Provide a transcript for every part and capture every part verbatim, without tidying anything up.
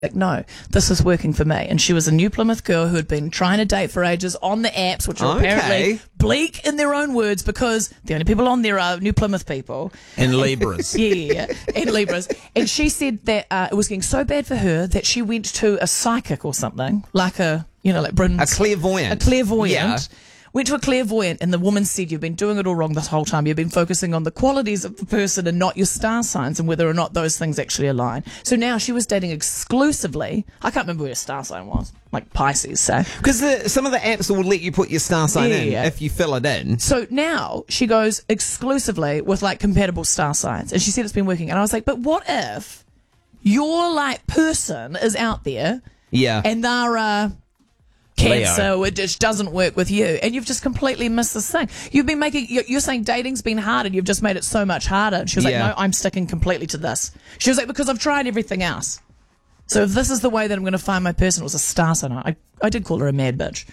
like, no, this is working for me. And she was a New Plymouth girl who had been trying to date for ages on the apps, which are Okay. apparently bleak in their own words because the only people on there are New Plymouth people. And Libras. Yeah, and Libras. And she said that uh, it was getting so bad for her that she went to a psychic or something, like a, you know, like Britain's... A clairvoyant. A clairvoyant. Yeah. Went to a clairvoyant, and the woman said, you've been doing it all wrong this whole time. You've been focusing on the qualities of the person and not your star signs and whether or not those things actually align. So now she was dating exclusively, I can't remember where her star sign was, like Pisces, say. Because some of the apps will let you put your star sign in Yeah. if you fill it in. So now she goes exclusively with like compatible star signs. And she said it's been working. And I was like, but what if your like person is out there Yeah. and they're uh, Cancer, it just doesn't work with you, and you've just completely missed this thing. You've been making, you're, you're saying dating's been hard, and you've just made it so much harder. And she was Yeah. like, no, I'm sticking completely to this. She was like, because I've tried everything else. So if this is the way that I'm going to find my person, it was a star sign. I, I did call her a mad bitch.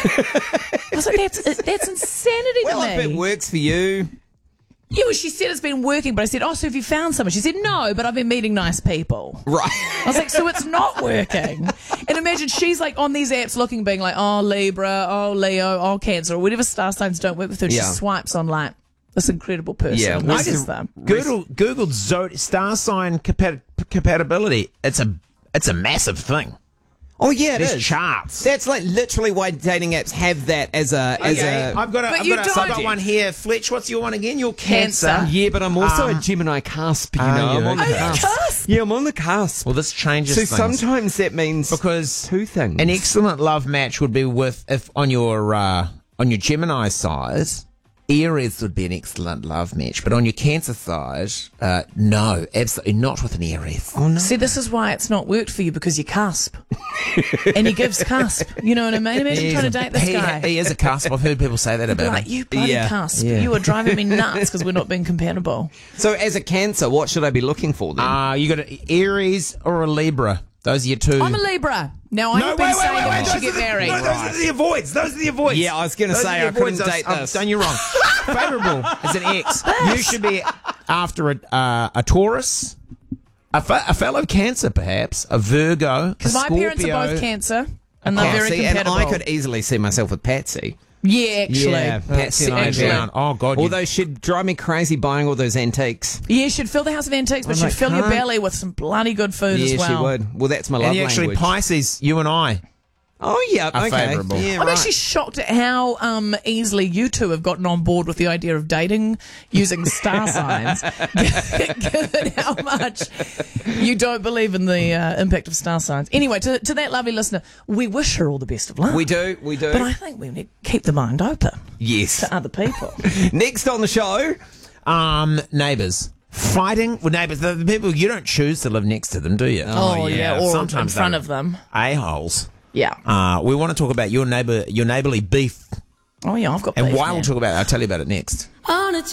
I was like, that's, that's insanity Well, to me. if it works for you. Yeah, well, she said it's been working, but I said, oh, so have you found someone? She said, no, but I've been meeting nice people. Right. I was like, so it's not working. And imagine she's like on these apps looking, being like, oh, Libra, oh, Leo, oh, Cancer, or whatever star signs don't work with her. Yeah. She swipes on like this incredible person. Yeah, and well, misses I them. Google Googled zod- star sign compat- compatibility. It's a it's a massive thing. Oh, yeah, it There's is. charts. That's like literally why dating apps have that as a... As Okay, a I've got, a, But I've, you got a, I've got don't. one here. Fletch, what's your one again? Your Cancer. Cancer. yeah, but I'm also Um, a Gemini cusp, you are know. I'm you? on the Oh, you're cusp. cusp? Yeah, I'm on the cusp. Well, this changes So things. sometimes that means because two things. an excellent love match would be with if on your uh, on your Gemini side, Aries would be an excellent love match, but on your Cancer side, uh, no, absolutely not with an Aries. Oh, no. See, this is why it's not worked for you, because you cusp. And he gives cusp. You know what I mean? Imagine He's trying to a- date this he, guy. He is a cusp. I've heard people say that Be about like, him. you bloody Yeah. cusp. Yeah. You are driving me nuts because we're not being compatible. So as a Cancer, what should I be looking for then? Uh, you got an Aries or a Libra. Those are your two. I'm a Libra. Now, I've been saying that we should get married. No, those are the avoids. Those are the avoids. Yeah, I was gonna Those say, are the I couldn't avoids. date I've, this. I've done you wrong. Favourable is an X. You should be after a, uh, a Taurus, a, fa- a fellow Cancer, perhaps, a Virgo, a Because my Scorpio. parents are both Cancer, and they're Oh, very see, and compatible. I could easily see myself with Patsy. Yeah, actually. Yeah, Patsy and I Actually. down. Oh, God. you- Although she'd drive me crazy buying all those antiques. Yeah, she'd fill the house of antiques, but I'm she'd like, fill your can't- belly with some bloody good food Yeah, as well. she would. Well, that's my love and you actually, language. Pisces, you and I. Oh, yeah, are okay. favourable. Yeah, I'm right. actually shocked at how um, easily you two have gotten on board with the idea of dating using star signs, given how much you don't believe in the uh, impact of star signs. Anyway, to, to that lovely listener, we wish her all the best of luck. We do, we do. But I think we need to keep the mind open yes. to other people. Next on the show, Um, neighbours. Fighting with neighbours. The, the people, you don't choose to live next to them, do you? Oh, yeah, or Sometimes in front they're of them. A-holes. Yeah. Uh, we want to talk about your neighbour, your neighbourly beef. Oh, yeah, I've got And beef, why man. we'll talk about it, I'll tell you about it next. On a